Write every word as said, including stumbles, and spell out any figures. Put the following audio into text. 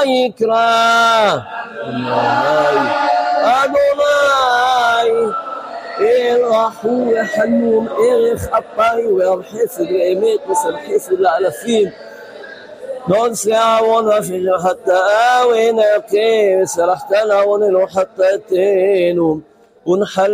ויקרא אדוני אל רחום וחנון ערך אפיים ורב חסד ואמת וסב חסד לאלפים נונשי עוון ופשע חטאה ונקה וסלחת לעוון אלו חטאתנו ונחל